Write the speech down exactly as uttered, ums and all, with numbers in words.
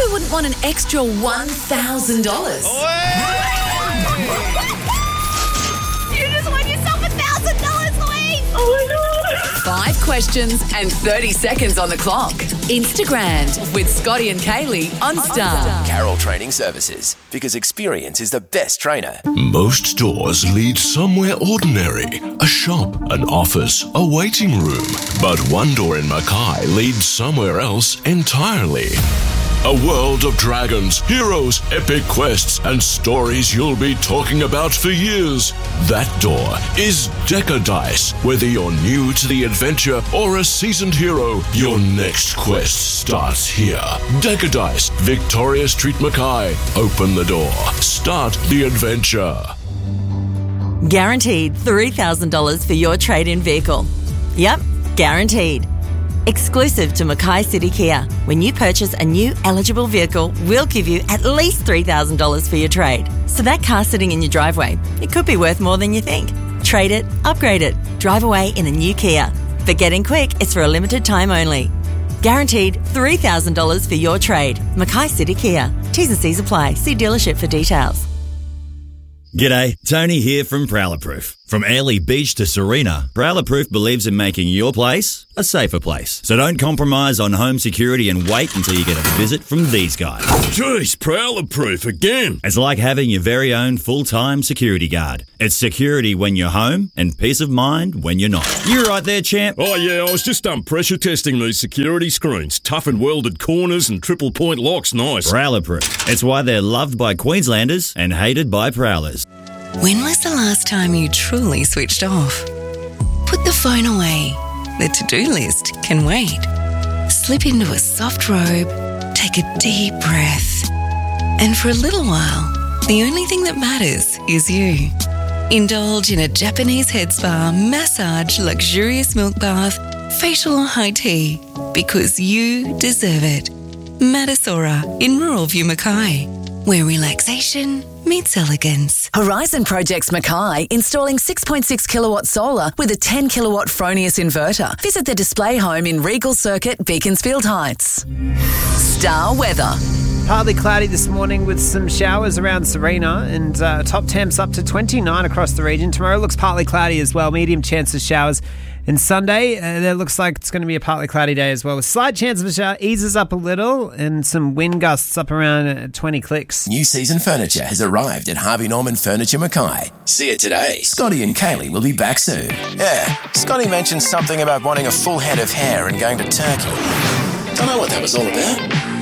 who wouldn't want an extra one thousand dollars? You just won yourself one thousand dollars, Louise! Oh my God! Five questions and thirty seconds on the clock. Instagram with Scotty and Kaylee on Star. Carroll Training Services, because experience is the best trainer. Most doors lead somewhere ordinary. A shop, an office, a waiting room. But one door in Mackay leads somewhere else entirely. A world of dragons, heroes, epic quests, and stories you'll be talking about for years. That door is Decadice. Whether you're new to the adventure or a seasoned hero, your next quest starts here. Decadice, Victoria Street, Mackay. Open the door. Start the adventure. Guaranteed three thousand dollars for your trade-in vehicle. Yep, guaranteed. Exclusive to Mackay City Kia. When you purchase a new eligible vehicle, we'll give you at least three thousand dollars for your trade. So that car sitting in your driveway, it could be worth more than you think. Trade it, upgrade it, drive away in a new Kia. But get in quick, it's for a limited time only. Guaranteed three thousand dollars for your trade. Mackay City Kia. T's and C's apply. See dealership for details. G'day, Tony here from Prowler Proof. From Airlie Beach to Serena, Prowler Proof believes in making your place a safer place. So don't compromise on home security and wait until you get a visit from these guys. Jeez, Prowler Proof again. It's like having your very own full-time security guard. It's security when you're home and peace of mind when you're not. You right there, champ? Oh yeah, I was just um, pressure testing these security screens. Tough and welded corners and triple point locks, nice. Prowler Proof. It's why they're loved by Queenslanders and hated by Prowlers. When was the last time you truly switched off? Put the phone away. The to-do list can wait. Slip into a soft robe, take a deep breath, and for a little while, the only thing that matters is you. Indulge in a Japanese head spa, massage, luxurious milk bath, facial or high tea, because you deserve it. Matasora in Rural View, Mackay, where relaxation meets elegance. Horizon Projects Mackay installing six point six kilowatt solar with a ten kilowatt Fronius inverter. Visit the display home in Regal Circuit, Beaconsfield Heights. Star weather. Partly cloudy this morning with some showers around Serena and uh, top temps up to twenty-nine across the region. Tomorrow looks partly cloudy as well, medium chance of showers. And Sunday, uh, there looks like it's going to be a partly cloudy day as well. A slight chance of a shower, eases up a little, and some wind gusts up around uh, twenty clicks. New season furniture has arrived at Harvey Norman Furniture Mackay. See it today. Scotty and Kaylee will be back soon. Yeah, Scotty mentioned something about wanting a full head of hair and going to Turkey. Don't know what that was all about.